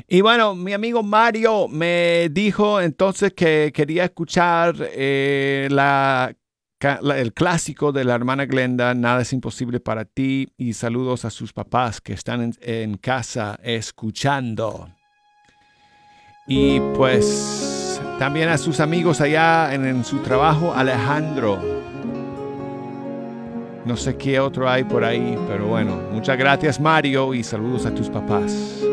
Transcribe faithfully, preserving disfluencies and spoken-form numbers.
Y bueno, mi amigo Mario me dijo entonces que quería escuchar eh, la, ca- la- el clásico de la hermana Glenda, Nada es imposible para ti, y saludos a sus papás que están en, en casa escuchando. Y pues también a sus amigos allá en, en su trabajo, Alejandro. No sé qué otro hay por ahí, pero bueno, muchas gracias Mario y saludos a tus papás.